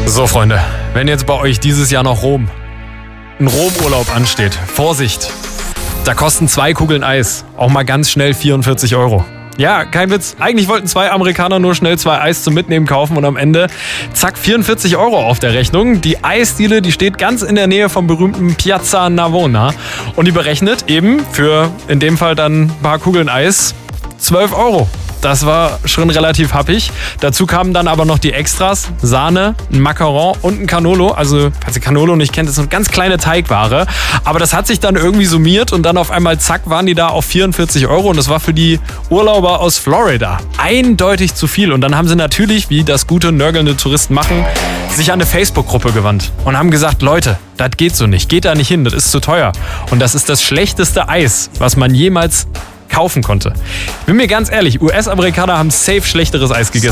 So, Freunde, wenn jetzt bei euch dieses Jahr noch ein Rom-Urlaub ansteht, Vorsicht, da kosten 2 Kugeln Eis auch mal ganz schnell 44 Euro. Ja, kein Witz. Eigentlich wollten 2 Amerikaner nur schnell 2 Eis zum Mitnehmen kaufen und am Ende, zack, 44 Euro auf der Rechnung. Die Eisdiele, die steht ganz in der Nähe vom berühmten Piazza Navona und die berechnet eben für, in dem Fall dann ein paar Kugeln Eis, 12 Euro. Das war schon relativ happig. Dazu kamen dann aber noch die Extras, Sahne, ein Macaron und ein Canolo. Also, falls ihr Canolo nicht kennt, das ist eine ganz kleine Teigware. Aber das hat sich dann irgendwie summiert und dann auf einmal, zack, waren die da auf 44 Euro. Und das war für die Urlauber aus Florida eindeutig zu viel. Und dann haben sie natürlich, wie das gute, nörgelnde Touristen machen, sich an eine Facebook-Gruppe gewandt und haben gesagt, Leute, das geht so nicht. Geht da nicht hin, das ist zu teuer. Und das ist das schlechteste Eis, was man jemals kaufen konnte. Ich bin mir ganz ehrlich, US-Amerikaner haben safe schlechteres Eis gegessen.